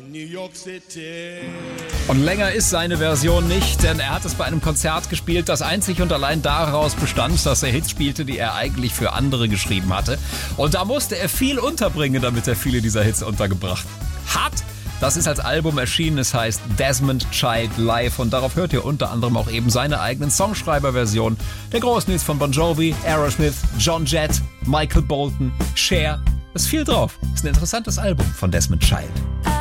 New York City. Und länger ist seine Version nicht, denn er hat es bei einem Konzert gespielt, das einzig und allein daraus bestand, dass er Hits spielte, die er eigentlich für andere geschrieben hatte. Und da musste er viel unterbringen, damit er viele dieser Hits untergebracht hat. Das ist als Album erschienen, es heißt Desmond Child Live und darauf hört ihr unter anderem auch eben seine eigenen Songschreiber-Versionen der großen Hits von Bon Jovi, Aerosmith, John Jett, Michael Bolton, Cher. Es ist viel drauf. Es ist ein interessantes Album von Desmond Child.